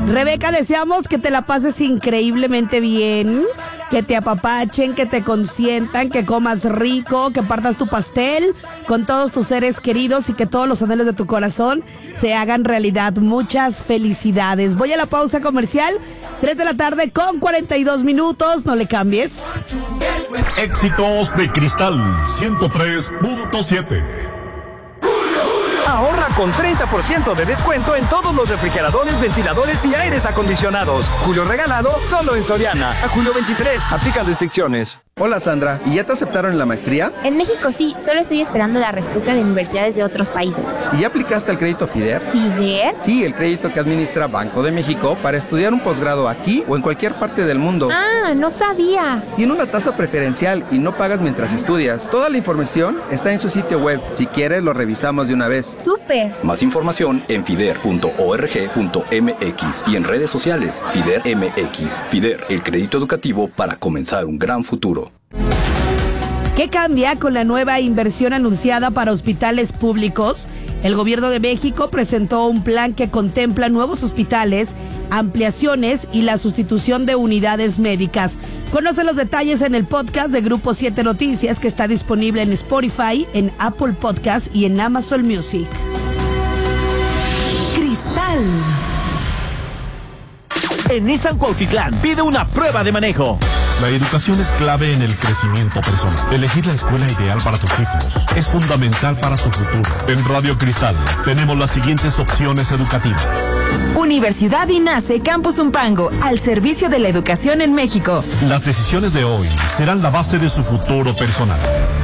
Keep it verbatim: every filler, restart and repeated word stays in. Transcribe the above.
Rebeca, deseamos que te la pases increíblemente bien, que te apapachen, que te consientan, que comas rico, que partas tu pastel con todos tus seres queridos y que todos los anhelos de tu corazón se hagan realidad. Muchas felicidades. Voy a la pausa comercial, tres de la tarde con cuarenta y dos minutos, no le cambies. Éxitos de Cristal ciento tres punto siete. Ahorra con treinta por ciento de descuento en todos los refrigeradores, ventiladores y aires acondicionados. Julio regalado solo en Soriana. A julio veintitrés. Aplican restricciones. Hola Sandra, ¿y ya te aceptaron en la maestría? En México sí, solo estoy esperando la respuesta de universidades de otros países. ¿Y ya aplicaste el crédito FIDER? ¿FIDER? Sí, el crédito que administra Banco de México para estudiar un posgrado aquí o en cualquier parte del mundo. Ah, no sabía. Tiene una tasa preferencial y no pagas mientras estudias. Toda la información está en su sitio web. Si quieres, lo revisamos de una vez. ¡Súper! Más información en fider punto org punto mx y en redes sociales FIDER M X. FIDER, el crédito educativo para comenzar un gran futuro. ¿Qué cambia con la nueva inversión anunciada para hospitales públicos? El gobierno de México presentó un plan que contempla nuevos hospitales, ampliaciones y la sustitución de unidades médicas. Conoce los detalles en el podcast de Grupo siete Noticias, que está disponible en Spotify, en Apple Podcast y en Amazon Music. Cristal. En Nissan Cuautitlán pide una prueba de manejo. La educación es clave en el crecimiento personal. Elegir la escuela ideal para tus hijos es fundamental para su futuro. En Radio Cristal tenemos las siguientes opciones educativas. Universidad INACE Campus Umpango, al servicio de la educación en México. Las decisiones de hoy serán la base de su futuro personal.